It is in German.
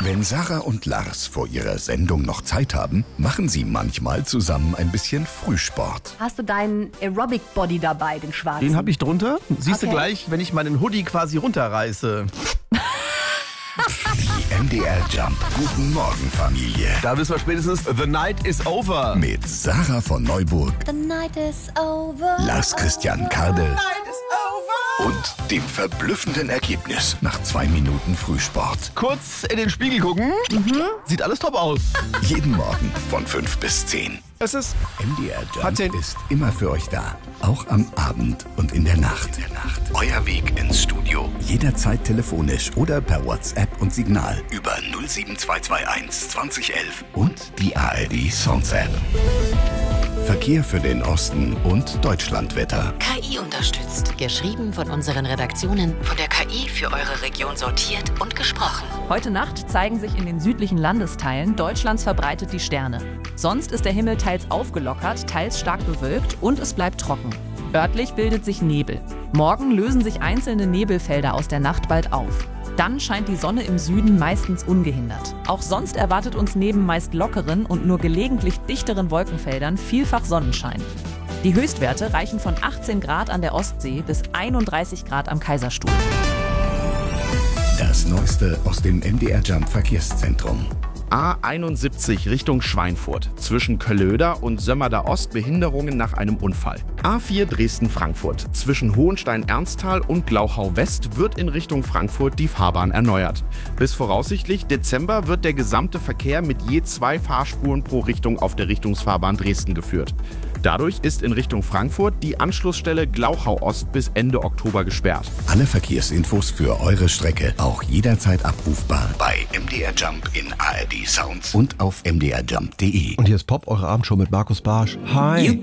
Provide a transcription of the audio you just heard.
Wenn Sarah und Lars vor ihrer Sendung noch Zeit haben, machen sie manchmal zusammen ein bisschen Frühsport. Hast du deinen Aerobic-Body dabei, den schwarzen? Den habe ich drunter. Siehst du Okay. gleich, wenn ich meinen Hoodie quasi runterreiße. Die MDR Jump Guten Morgen Familie. Da wissen wir spätestens, the night is over. Mit Sarah von Neuburg, The night is over. Lars Christian Kardel und dem verblüffenden Ergebnis nach 2 Minuten Frühsport. Kurz in den Spiegel gucken. Sieht alles top aus. Jeden Morgen von 5 bis 10. Es ist MDR Jump Patient. ist immer für euch da. Auch am Abend und in der Nacht. Euer Weg ins Studio. Jederzeit telefonisch oder per WhatsApp und Signal über 07221 2011 und die ARD Sounds App. Verkehr für den Osten und Deutschlandwetter. KI unterstützt. Geschrieben von unseren Redaktionen, von der KI für eure Region sortiert und gesprochen. Heute Nacht zeigen sich in den südlichen Landesteilen Deutschlands verbreitet die Sterne. Sonst ist der Himmel teils aufgelockert, teils stark bewölkt und es bleibt trocken. Örtlich bildet sich Nebel. Morgen lösen sich einzelne Nebelfelder aus der Nacht bald auf. Dann scheint die Sonne im Süden meistens ungehindert. Auch sonst erwartet uns neben meist lockeren und nur gelegentlich dichteren Wolkenfeldern vielfach Sonnenschein. Die Höchstwerte reichen von 18 Grad an der Ostsee bis 31 Grad am Kaiserstuhl. Das Neueste aus dem MDR Jump Verkehrszentrum. A71 Richtung Schweinfurt. Zwischen Köllöder und Sömmerder Ost Behinderungen nach einem Unfall. A4 Dresden-Frankfurt. Zwischen Hohenstein-Ernsthal und Glauchau-West wird in Richtung Frankfurt die Fahrbahn erneuert. Bis voraussichtlich Dezember wird der gesamte Verkehr mit je 2 Fahrspuren pro Richtung auf der Richtungsfahrbahn Dresden geführt. Dadurch ist in Richtung Frankfurt die Anschlussstelle Glauchau-Ost bis Ende Oktober gesperrt. Alle Verkehrsinfos für eure Strecke auch jederzeit abrufbar bei MDR Jump in ARD Sounds und auf mdrjump.de. Und hier ist Pop, eure Abendshow mit Markus Barsch. Hi.